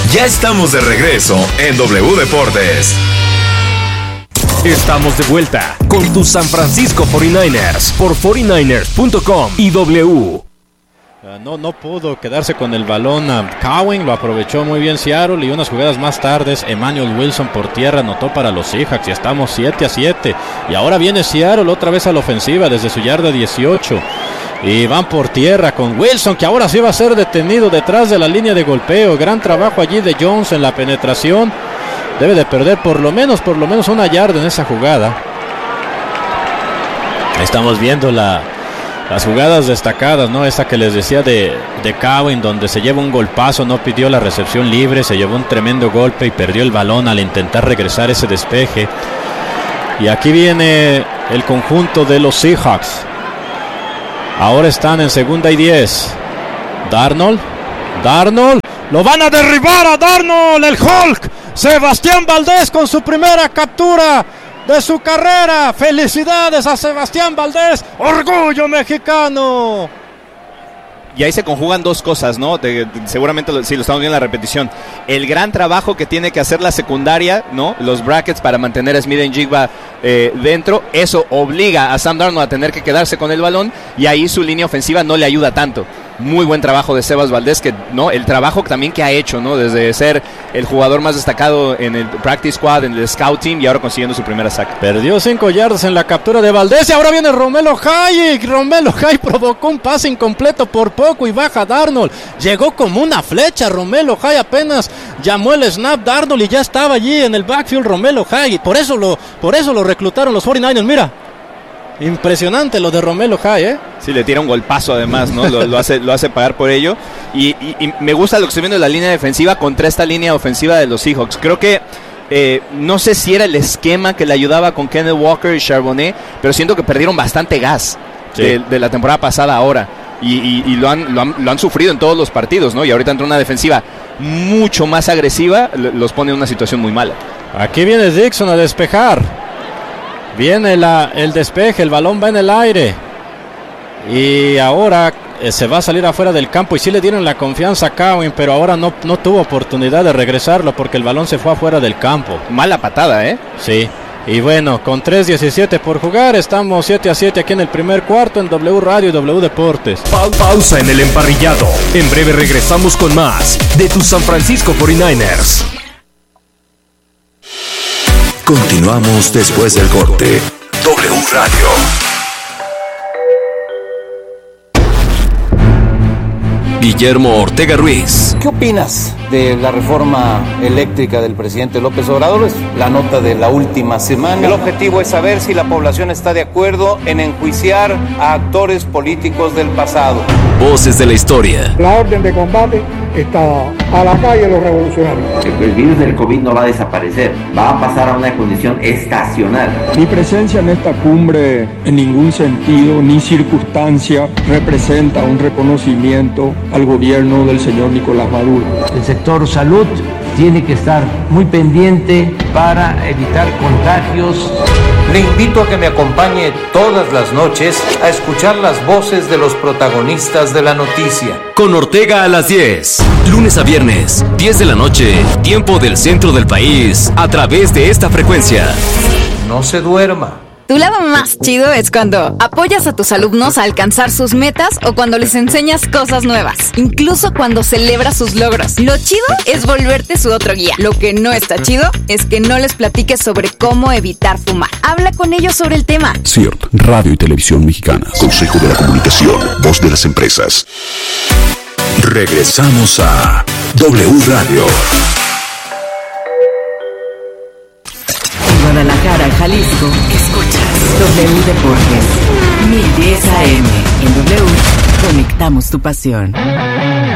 Ya estamos de regreso en W Deportes. Estamos de vuelta con tus San Francisco 49ers por 49ers.com y W. No pudo quedarse con el balón a Cowan, lo aprovechó muy bien Seattle y unas jugadas más tardes Emmanuel Wilson por tierra anotó para los Seahawks y estamos 7-7 y ahora viene Seattle otra vez a la ofensiva desde su yarda 18 y van por tierra con Wilson que ahora sí va a ser detenido detrás de la línea de golpeo. Gran trabajo allí de Jones en la penetración, debe de perder por lo menos una yarda en esa jugada. Estamos viendo las jugadas destacadas, ¿no? Esta que les decía de Cowan, donde se lleva un golpazo, no pidió la recepción libre, se llevó un tremendo golpe y perdió el balón al intentar regresar ese despeje. Y aquí viene el conjunto de los Seahawks. Ahora están en 2nd y 10. Darnold, lo van a derribar a Darnold, el Hulk. Sebastián Valdés con su primera captura de su carrera. Felicidades a Sebastián Valdés, orgullo mexicano. Y ahí se conjugan dos cosas, ¿no? Seguramente si lo estamos viendo en la repetición. El gran trabajo que tiene que hacer la secundaria, ¿no? Los brackets para mantener a Smith-Njigba dentro. Eso obliga a Sam Darnold a tener que quedarse con el balón. Y ahí su línea ofensiva no le ayuda tanto. Muy buen trabajo de Sebas Valdés, que no, el trabajo también que ha hecho, ¿no? Desde ser el jugador más destacado en el practice squad, en el scout team y ahora consiguiendo su primera sack. Perdió 5 yardas en la captura de Valdés y ahora viene Romelo Hayek. Romelo Hayek provocó un pase incompleto por poco y baja Darnold. Llegó como una flecha Romelo Hayek, apenas llamó el snap Darnold y ya estaba allí en el backfield Romelo Hayek. Por eso lo reclutaron los 49ers, mira. Impresionante lo de Romelo Hayek, ¿eh? Sí, le tira un golpazo además, ¿no? lo hace pagar por ello. Y me gusta lo que estoy viendo de la línea defensiva contra esta línea ofensiva de los Seahawks. Creo que no sé si era el esquema que le ayudaba con Kenneth Walker y Charbonnet, pero siento que perdieron bastante gas de la temporada pasada ahora. Y lo han sufrido en todos los partidos, ¿no? Y ahorita entra una defensiva mucho más agresiva, los pone en una situación muy mala. Aquí viene Dixon a despejar. Viene el despeje, el balón va en el aire. Y ahora se va a salir afuera del campo. Y sí le dieron la confianza a Cowan, pero ahora no tuvo oportunidad de regresarlo porque el balón se fue afuera del campo. Mala patada, ¿eh? Sí. Y bueno, con 3:17 por jugar, estamos 7-7 aquí en el primer cuarto en W Radio y W Deportes. Pausa en el emparrillado. En breve regresamos con más de tus San Francisco 49ers. Continuamos después del corte. W Radio. Guillermo Ortega Ruiz. ¿Qué opinas de la reforma eléctrica del presidente López Obrador? Es la nota de la última semana. El objetivo es saber si la población está de acuerdo en enjuiciar a actores políticos del pasado. Voces de la historia. La orden de combate está a la calle los revolucionarios. El virus del COVID no va a desaparecer, va a pasar a una condición estacional. Mi presencia en esta cumbre en ningún sentido ni circunstancia representa un reconocimiento al gobierno del señor Nicolás Maduro. El sector salud tiene que estar muy pendiente para evitar contagios. Le invito a que me acompañe todas las noches a escuchar las voces de los protagonistas de la noticia. Con Ortega a las 10, lunes a viernes, 10 de la noche, tiempo del centro del país, a través de esta frecuencia. No se duerma. Tu lado más chido es cuando apoyas a tus alumnos a alcanzar sus metas o cuando les enseñas cosas nuevas, incluso cuando celebras sus logros. Lo chido es volverte su otro guía. Lo que no está chido es que no les platiques sobre cómo evitar fumar. Habla con ellos sobre el tema. CIRT, Radio y Televisión Mexicanas. Consejo de la Comunicación, voz de las empresas. Regresamos a W Radio. Guadalajara, Jalisco, escuchas W Deportes 1010 AM. En W conectamos tu pasión.